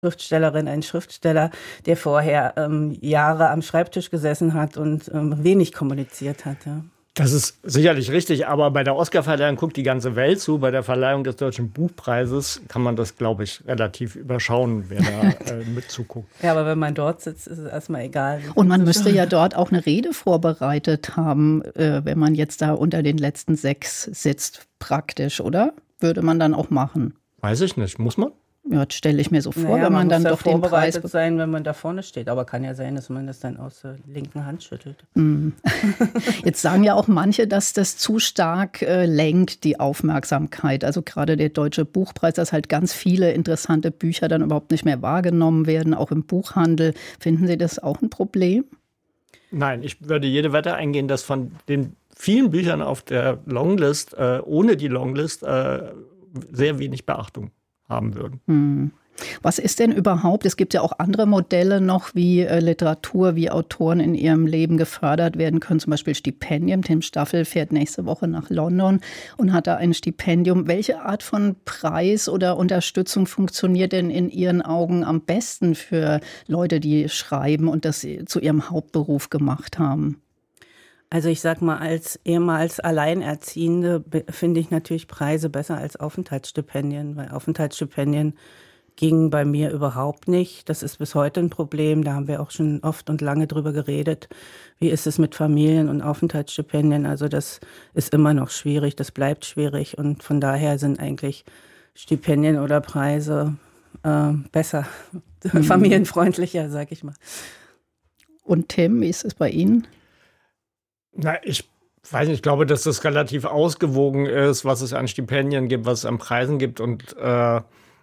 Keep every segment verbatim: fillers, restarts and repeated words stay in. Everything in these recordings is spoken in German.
Schriftstellerin, ein Schriftsteller, der vorher ähm, Jahre am Schreibtisch gesessen hat und ähm, wenig kommuniziert hat. Ja. Das ist sicherlich richtig, aber bei der Oscarverleihung guckt die ganze Welt zu. Bei der Verleihung des Deutschen Buchpreises kann man das, glaube ich, relativ überschauen, wer da äh, mitzuguckt. Ja, aber wenn man dort sitzt, ist es erstmal egal. Und man müsste ja dort auch eine Rede vorbereitet haben, äh, wenn man jetzt da unter den letzten sechs sitzt, praktisch, oder? Würde man dann auch machen? Weiß ich nicht. Muss man? Ja, das stelle ich mir so vor, naja, wenn man, man dann doch den Preis vorbereitet sein, wenn man da vorne steht. Aber kann ja sein, dass man das dann aus der linken Hand schüttelt. Mm. Jetzt sagen ja auch manche, dass das zu stark äh, lenkt, die Aufmerksamkeit. Also gerade der Deutsche Buchpreis, dass halt ganz viele interessante Bücher dann überhaupt nicht mehr wahrgenommen werden, auch im Buchhandel. Finden Sie das auch ein Problem? Nein, ich würde jede Wette eingehen, dass von den vielen Büchern auf der Longlist, äh, ohne die Longlist, äh, sehr wenig Beachtung haben würden. Hm. Was ist denn überhaupt, es gibt ja auch andere Modelle noch, wie äh, Literatur, wie Autoren in ihrem Leben gefördert werden können, zum Beispiel Stipendien. Tim Staffel fährt nächste Woche nach London und hat da ein Stipendium. Welche Art von Preis oder Unterstützung funktioniert denn in Ihren Augen am besten für Leute, die schreiben und das zu ihrem Hauptberuf gemacht haben? Also ich sag mal, als ehemals Alleinerziehende finde ich natürlich Preise besser als Aufenthaltsstipendien, weil Aufenthaltsstipendien gingen bei mir überhaupt nicht. Das ist bis heute ein Problem, da haben wir auch schon oft und lange drüber geredet. Wie ist es mit Familien- und Aufenthaltsstipendien? Also das ist immer noch schwierig, das bleibt schwierig und von daher sind eigentlich Stipendien oder Preise äh, besser, mhm. familienfreundlicher, sag ich mal. Und Tim, wie ist es bei Ihnen? Na, ich weiß nicht, ich glaube, dass das relativ ausgewogen ist, was es an Stipendien gibt, was es an Preisen gibt. Und äh,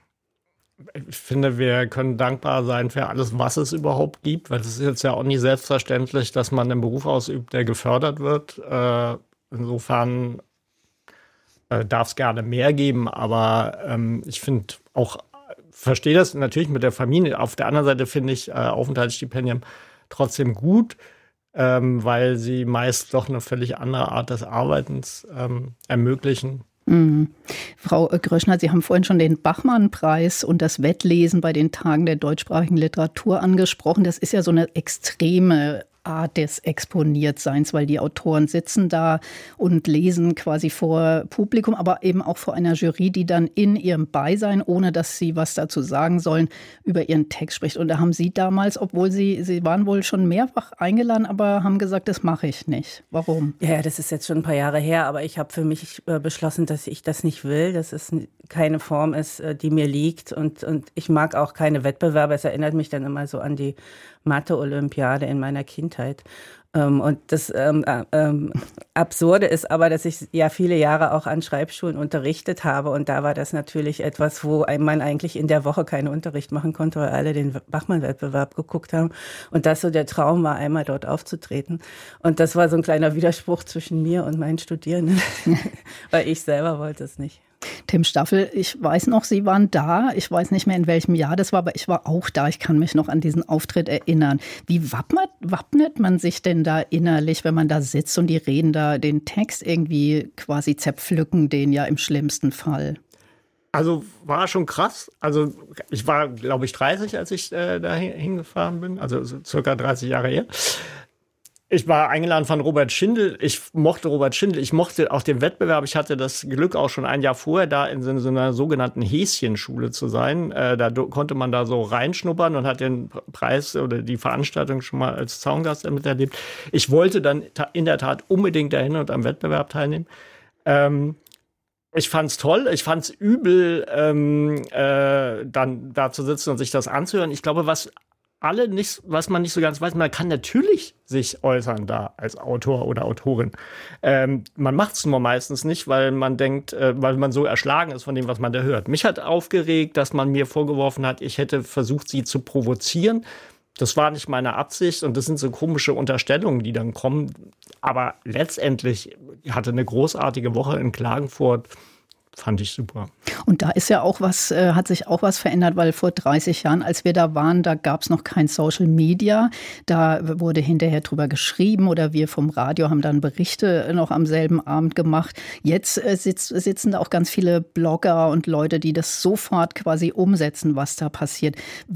ich finde, wir können dankbar sein für alles, was es überhaupt gibt, weil es ist jetzt ja auch nicht selbstverständlich, dass man einen Beruf ausübt, der gefördert wird. Äh, insofern äh, darf es gerne mehr geben, aber ähm, ich finde auch, verstehe das natürlich mit der Familie. Auf der anderen Seite finde ich äh, Aufenthaltsstipendien trotzdem gut, Ähm, weil sie meist doch eine völlig andere Art des Arbeitens ähm, ermöglichen. Mhm. Frau Gröschner, Sie haben vorhin schon den Bachmann-Preis und das Wettlesen bei den Tagen der deutschsprachigen Literatur angesprochen. Das ist ja so eine extreme Art des Exponiertseins, weil die Autoren sitzen da und lesen quasi vor Publikum, aber eben auch vor einer Jury, die dann in ihrem Beisein, ohne dass sie was dazu sagen sollen, über ihren Text spricht. Und da haben Sie damals, obwohl Sie, Sie waren wohl schon mehrfach eingeladen, aber haben gesagt, das mache ich nicht. Warum? Ja, das ist jetzt schon ein paar Jahre her, aber ich habe für mich äh, beschlossen, dass ich das nicht will, dass es keine Form ist, äh, die mir liegt und, und ich mag auch keine Wettbewerbe. Es erinnert mich dann immer so an die Mathe-Olympiade in meiner Kindheit. Ähm, und das ähm, äh, ähm, Absurde ist aber, dass ich ja viele Jahre auch an Schreibschulen unterrichtet habe und da war das natürlich etwas, wo man eigentlich in der Woche keinen Unterricht machen konnte, weil alle den Bachmann-Wettbewerb geguckt haben und das so der Traum war, einmal dort aufzutreten. Und das war so ein kleiner Widerspruch zwischen mir und meinen Studierenden, weil ich selber wollte es nicht. Tim Staffel, ich weiß noch, Sie waren da. Ich weiß nicht mehr, in welchem Jahr das war, aber ich war auch da. Ich kann mich noch an diesen Auftritt erinnern. Wie wappnet, wappnet man sich denn da innerlich, wenn man da sitzt und die reden da den Text irgendwie quasi zerpflücken, den ja im schlimmsten Fall? Also war schon krass. Also ich war, glaube ich, dreißig, als ich äh, da hingefahren bin. Also so circa dreißig Jahre her. Ich war eingeladen von Robert Schindel. Ich mochte Robert Schindel. Ich mochte auch den Wettbewerb. Ich hatte das Glück, auch schon ein Jahr vorher da in so, so einer sogenannten Häschenschule zu sein. Äh, da do, konnte man da so reinschnuppern und hat den Preis oder die Veranstaltung schon mal als Zaungast miterlebt. Ich wollte dann in der Tat unbedingt dahin und am Wettbewerb teilnehmen. Ähm, Ich fand's toll. Ich fand's übel, ähm, äh, dann da zu sitzen und sich das anzuhören. Ich glaube, was alle nicht, was man nicht so ganz weiß, man kann natürlich sich äußern da als Autor oder Autorin. Ähm, man macht es nur meistens nicht, weil man denkt, äh, weil man so erschlagen ist von dem, was man da hört. Mich hat aufgeregt, dass man mir vorgeworfen hat, ich hätte versucht, sie zu provozieren. Das war nicht meine Absicht und das sind so komische Unterstellungen, die dann kommen. Aber letztendlich hatte eine großartige Woche in Klagenfurt. Fand ich super. Und da ist ja auch was, äh, hat sich auch was verändert, weil vor dreißig Jahren, als wir da waren, da gab es noch kein Social Media. Da wurde hinterher drüber geschrieben oder wir vom Radio haben dann Berichte noch am selben Abend gemacht. Jetzt äh, sitz, sitzen da auch ganz viele Blogger und Leute, die das sofort quasi umsetzen, was da passiert.